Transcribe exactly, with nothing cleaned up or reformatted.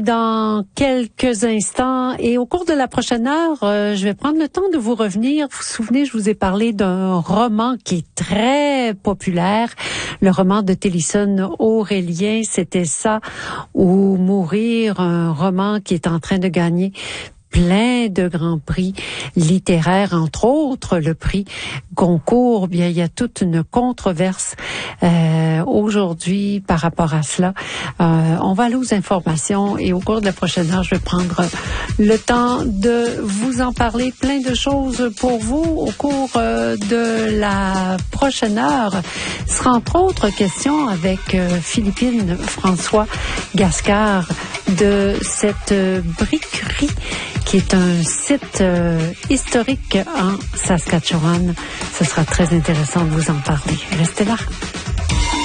dans quelques instants. Et au cours de la prochaine heure, euh, je vais prendre le temps de vous revenir. Vous vous souvenez, je vous ai parlé d'un roman qui est très populaire. Le roman de Télisson Aurélien, c'était ça ou mourir, un roman qui est en train de gagner plein de grands prix littéraires, entre autres le prix Goncourt. Bien, il y a toute une controverse euh, aujourd'hui par rapport à cela. Euh, on va aller aux informations et au cours de la prochaine heure, je vais prendre le temps de vous en parler. Plein de choses pour vous au cours euh, de la prochaine heure. Ce sera entre autres question avec euh, Philippine François Gascard de cette euh, briquerie qui est un site euh, historique en Saskatchewan. Ce sera très intéressant de vous en parler. Restez là.